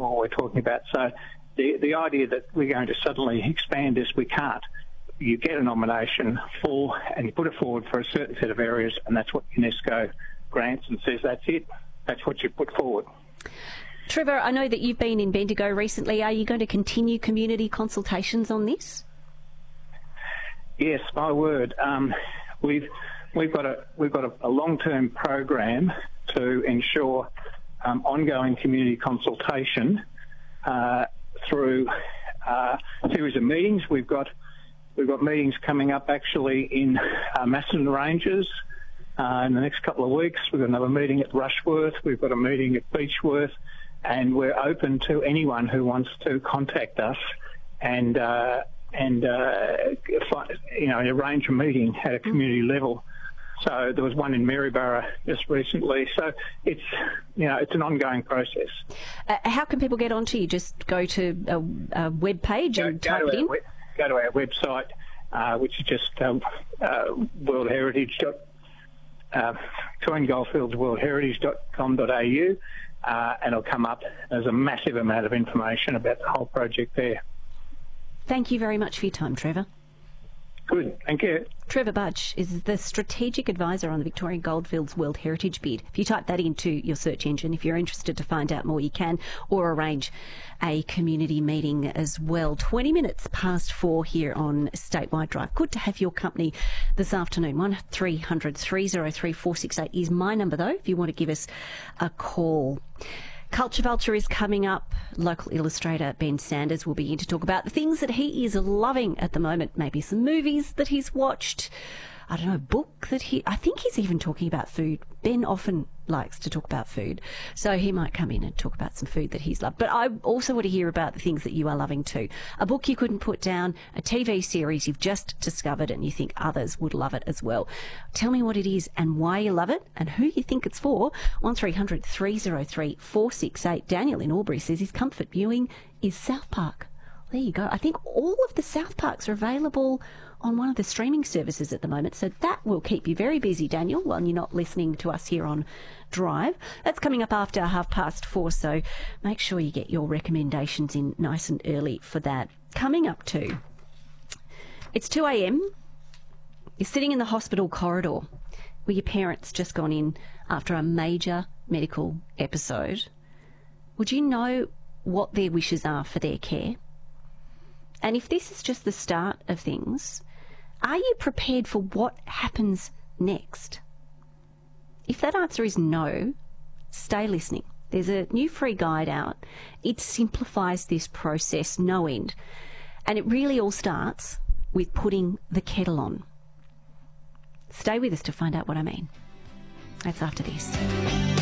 all we're talking about. So the idea that we're going to suddenly expand this, we can't. You get a nomination for, and you put it forward for a certain set of areas, and that's what UNESCO grants and says that's it. That's what you put forward. Trevor, I know that you've been in Bendigo recently. Are you going to continue community consultations on this? Yes, my word. We've got a long-term program to ensure ongoing community consultation through a series of meetings. We've got meetings coming up actually in Macedon Ranges in the next couple of weeks. We've got another meeting at Rushworth. We've got a meeting at Beechworth, and we're open to anyone who wants to contact us and arrange a meeting at a community level. So there was one in Maryborough just recently. So it's an ongoing process. How can people get onto you? Just go to a web page and type it in? Go to our website, which is just World Heritage. Victorian Goldfields worldheritage.com.au, and it'll come up. There's a massive amount of information about the whole project there. Thank you very much for your time, Trevor. Good, thank you. Trevor Budge is the Strategic Advisor on the Victorian Goldfields World Heritage bid. If you type that into your search engine, if you're interested to find out more, you can, or arrange a community meeting as well. 20 minutes past 4 here on Statewide Drive. Good to have your company this afternoon. 1300 303 468 is my number, though, if you want to give us a call. Culture Vulture is coming up. Local illustrator Ben Sanders will be in to talk about the things that he is loving at the moment. Maybe some movies that he's watched. I don't know, a book that I think he's even talking about food. Ben often likes to talk about food, so he might come in and talk about some food that he's loved. But I also want to hear about the things that you are loving too. A book you couldn't put down, a TV series you've just discovered and you think others would love it as well. Tell me what it is and why you love it and who you think it's for. 1300 303 468. Daniel in Albury says his comfort viewing is South Park. There you go. I think all of the South Parks are available on one of the streaming services at the moment, so that will keep you very busy, Daniel, while you're not listening to us here on Drive. That's coming up after 4:30, so make sure you get your recommendations in nice and early for that. Coming up too, it's 2 a.m. You're sitting in the hospital corridor with your parents just gone in after a major medical episode. Would you know what their wishes are for their care? And if this is just the start of things, are you prepared for what happens next? If that answer is no, stay listening. There's a new free guide out. It simplifies this process no end. And it really all starts with putting the kettle on. Stay with us to find out what I mean. That's after this.